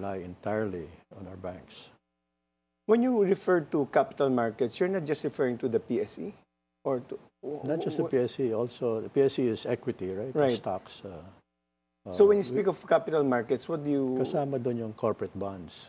rely entirely on our banks. When you refer to capital markets, you're not just referring to the PSE? Or to, Not just the PSE, also the PSE is equity, right? Right. Stocks. So when you speak of capital markets, what do you... Kasama doon yung corporate bonds.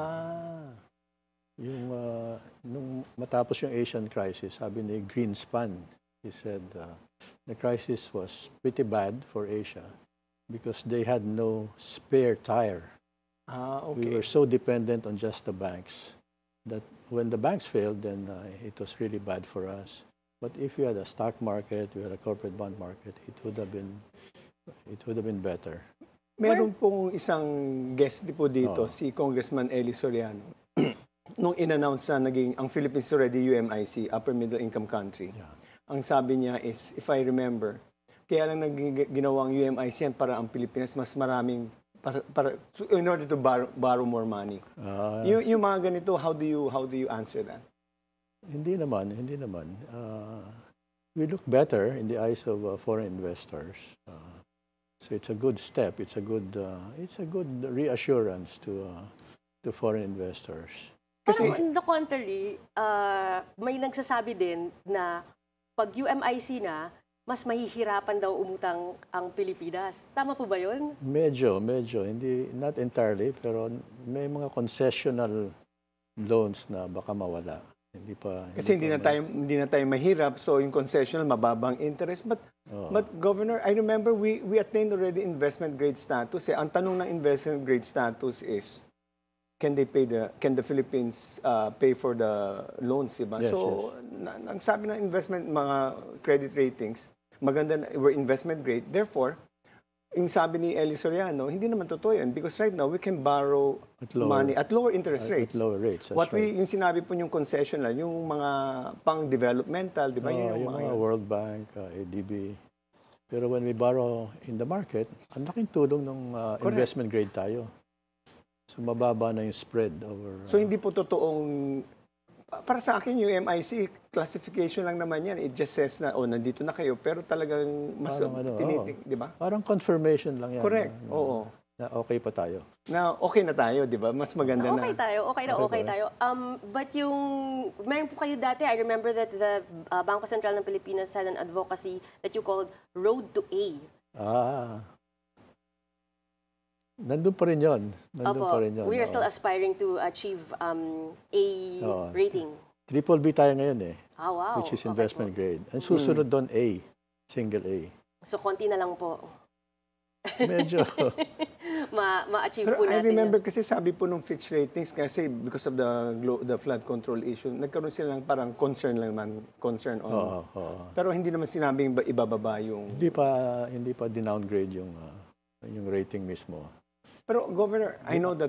Nung matapos yung Asian crisis, sabi ni Greenspan, he said the crisis was pretty bad for Asia because they had no spare tire. Okay. We were so dependent on just the banks that when the banks failed, then it was really bad for us. But if you had a stock market, you had a corporate bond market, it would have been better. Meron pong isang guest po dito, si Congressman Eli Soriano. Nung in-announce na naging ang Philippines already UMIC, Upper Middle Income Country. Yeah. Ang sabi niya is, if I remember, kaya lang ginawang UMIC yan para ang Pilipinas mas maraming in order to borrow more money. Yung mga ganito, how do you answer that? Hindi naman. We look better in the eyes of foreign investors. So it's a good step. It's a good reassurance to foreign investors. Kasi on the contrary, may nagsasabi din na pag UMIC na, mas mahihirapan daw umutang ang Pilipinas. Tama po ba yun? Medyo. Hindi, not entirely, pero may mga concessional loans na baka mawala. Kasi hindi na tayo mahirap, so yung concessional, mababang interest. But Governor, I remember we attained already investment grade status. Ang tanong ng investment grade status is, can the Philippines pay for the loans, diba? Yes, so, ang sabi ng investment, mga credit ratings, maganda na, we're investment grade. Therefore, yung sabi ni Eli Soriano, hindi naman totoo yan because right now, we can borrow money at lower interest rates. At lower rates, that's right. Yung sinabi po yung concessional, yung mga pang-developmental, di ba? Yung mga World Bank, ADB. Pero when we borrow in the market, ang laking tulong ng investment grade tayo. So, mababa na yung spread over... So, hindi po totoong... Para sa akin, yung MIC, classification lang naman yan. It just says na, nandito na kayo. Pero talagang mas tinitik, di ba? Parang confirmation lang yan. Correct, oo. Na okay pa tayo. Na okay na tayo, di ba? Mas maganda na. Okay tayo. But yung... Meron po kayo dati, I remember that the Bangko Sentral ng Pilipinas had an advocacy that you called Road to A. Nandun pa rin yun. We are still aspiring to achieve A rating. Triple B tayo ngayon wow. Which is investment grade. Ang susunod doon A, single A. So, konti na lang po. Medyo. Ma-achieve po natin. I remember kasi sabi po nung Fitch Ratings, kasi because of the flood control issue, nagkaroon sila ng parang concern. Pero hindi naman sinabing ibababa yung... Hindi pa dinowngrade yung rating mismo. Pero Governor, I know that,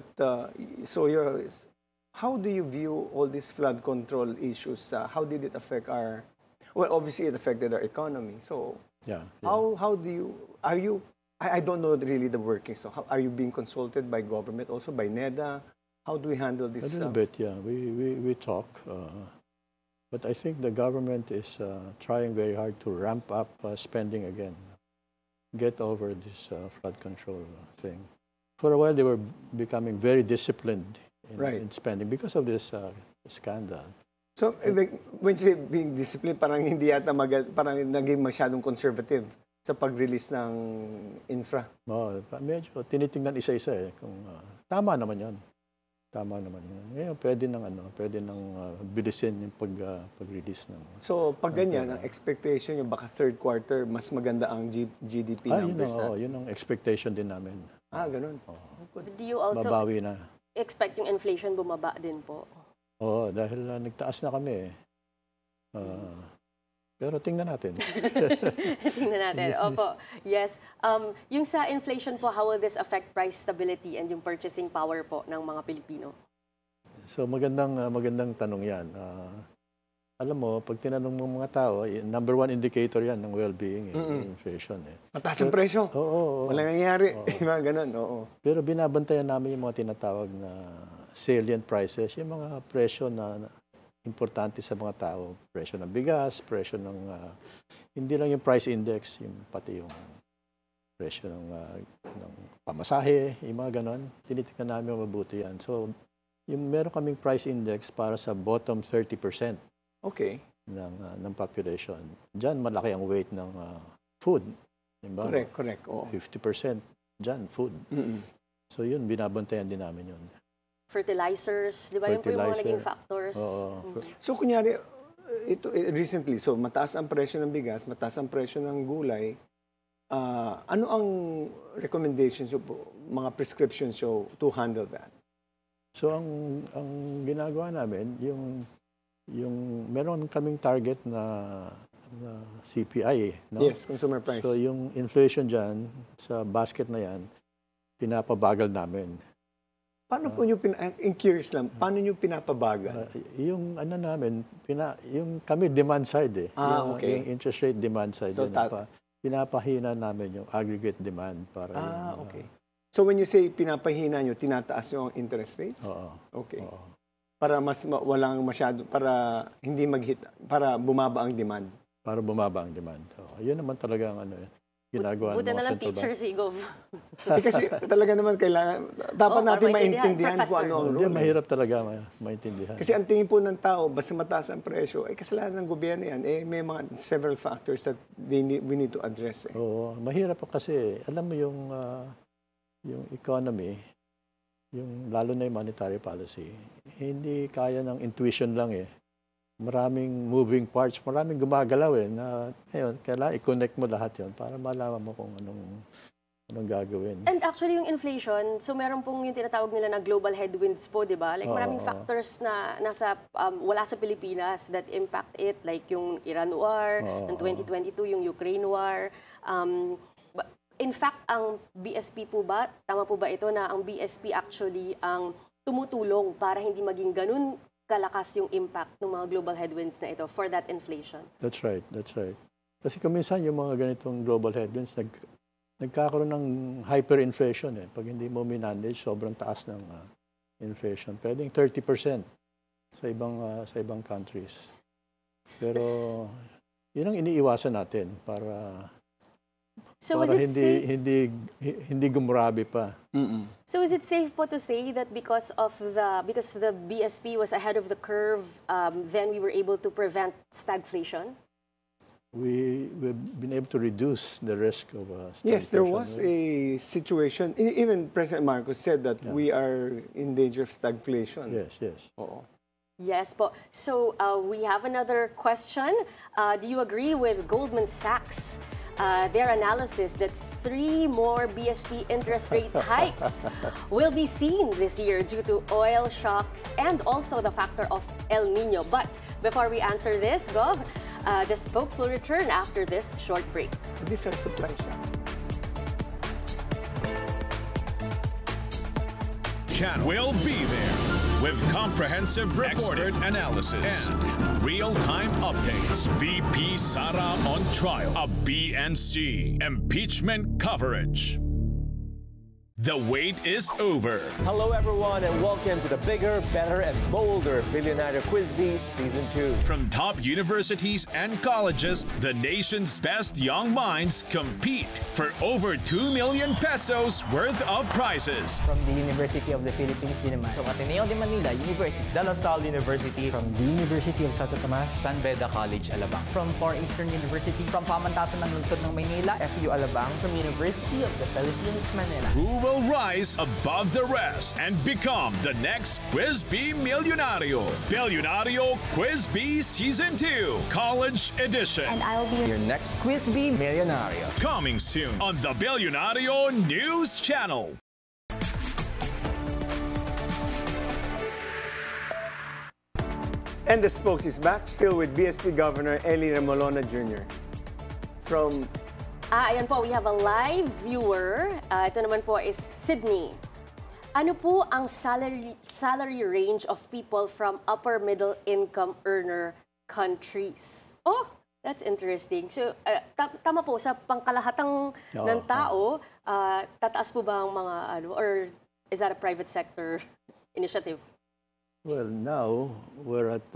how do you view all these flood control issues? How did it affect obviously it affected our economy. So, how do you, I don't know really the workings. So, are you being consulted by government, also by NEDA? How do we handle this? A little bit, yeah. We talk. But I think the government is trying very hard to ramp up spending again. Get over this flood control thing. For a while, they were becoming very disciplined in spending because of this scandal. So, when you say being disciplined, parang hindi yata parang naging masyadong conservative sa pag-release ng infra. Medyo tinitingnan isa-isa kung tama naman yun. Ngayon, pwede nang bilisin yung pag-release ng... So, pag ganyan, ang expectation yung baka third quarter, mas maganda ang GDP numbers na? Yun ang expectation din namin. Ganun. Do you also babawi na. Expect yung inflation bumaba din po? Dahil nagtaas na kami. Pero tingnan natin. Opo. Yes. Yung sa inflation po, how will this affect price stability and yung purchasing power po ng mga Pilipino? So magandang tanong yan. Alam mo, pag tinanong mo mga tao, number one indicator yan ng well-being, inflation. Mataas ang presyo. Walang nangyayari. Ganun, Pero binabantayan namin yung mga tinatawag na salient prices, yung mga presyo na importante sa mga tao. Presyo ng bigas, presyo ng... hindi lang yung price index, pati yung presyo ng pamasahe, yung mga ganon. Tinitingnan namin mabuti yan. So, meron kaming price index para sa bottom 30% Okay. ng population. Diyan, malaki ang weight ng food. Diba? Correct. Oo. 50% diyan, food. Mm-mm. So, yun, binabantayan din namin yun. Fertilizers, di ba? Yun po yung mga Fertilizer. naging factors. Oo. So, kunyari, recently, so mataas ang presyo ng bigas, mataas ang presyo ng gulay, ano ang recommendations po, mga prescriptions to handle that? So, ang ginagawa namin, meron kaming target na CPI. No? Yes, consumer price. So, yung inflation dyan, sa basket na yan, pinapabagal namin. Paano po nyo, curious lang, paano nyo pinapabagal? Yung ano namin, yung kami demand side Okay. Yung interest rate demand side. So, pinapahina namin yung aggregate demand para okay. So when you say pinapahina nyo, tinataas nyo ang interest rates? Oo. Okay. Oo. Para walang masyado, para hindi para bumaba ang demand. Para bumaba ang demand. Yun naman talaga ang ginagawa ng Buta mga na lang central teacher bank. si Gov. Kasi talaga naman dapat natin maintindihan kung ano ang Hindi, role. mahirap talaga maintindihan. Kasi ang tingin po ng tao, basta mataas ang presyo, kasalanan ng gobyerno yan. May mga several factors that we need to address. Oo, mahirap pa kasi, alam mo yung economy, lalo na yung monetary policy, hindi kaya ng intuition lang Maraming moving parts, maraming gumagalaw na ngayon, kailangan i-connect mo lahat yon para malaman mo kung anong gagawin. And actually, yung inflation, so meron pong yung tinatawag nila na global headwinds po, di ba? Like maraming factors na wala sa Pilipinas that impact it, like yung Iran war, ng 2022, yung Ukraine war. In fact, ang BSP po ba, tama po ba ito na ang BSP actually ang tumutulong para hindi maging ganun kalakas yung impact ng mga global headwinds na ito for that inflation? That's right. Kasi kuminsan yung mga ganitong global headwinds, nagkakaroon ng hyperinflation Pag hindi mo minanage, sobrang taas ng inflation. Pwedeng 30% sa ibang countries. Pero yun ang iniiwasan natin para hindi gumrabe pa. Mm-mm. So is it safe po to say that because the BSP was ahead of the curve, then we were able to prevent stagflation? We've been able to reduce the risk of stagflation. Yes, there was a situation, even President Marcos said that we are in danger of stagflation. Yes. Oo. Yes po. So we have another question. Do you agree with Goldman Sachs? Their analysis that 3 more BSP interest rate hikes will be seen this year due to oil shocks and also the factor of El Nino. But before we answer this, Gov, the spokes will return after this short break. These are supply shocks. Will be there with comprehensive expert analysis and real-time updates. VP Sara on trial. A BNC impeachment coverage. The wait is over. Hello, everyone, and welcome to the bigger, better, and bolder Billionaire Quiz Bee Season 2. From top universities and colleges, the nation's best young minds compete for over 2 million pesos worth of prizes. From the University of the Philippines din naman. From Ateneo de Manila University. De La Salle University. From the University of Santo Tomas. San Beda College, Alabang. From Far Eastern University. From Pamantasan ng Lungsod ng Maynila. FU Alabang. From University of the Philippines, Manila. Who will rise above the rest and become the next Quiz Bee Millionario? Billionario Quiz Bee Season 2, College Edition. And I'll be Your next Quiz Bee Millionario. Coming soon on the Billionario News Channel. And the spokes is back, still with BSP Governor Eli Remolona Jr. From Ayan po, we have a live viewer. Ito naman po is Sydney. Ano po ang salary range of people from upper middle income earner countries? Oh, that's interesting. So, tama po, sa pangkalahatang ng tao, tataas po ba ang mga or is that a private sector initiative? Well, now we're at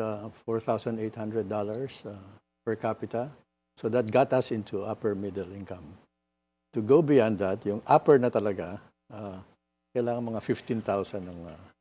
$4,800 per capita. So that got us into upper middle income. to go beyond that, yung upper na talaga, kailangan mga 15,000 ng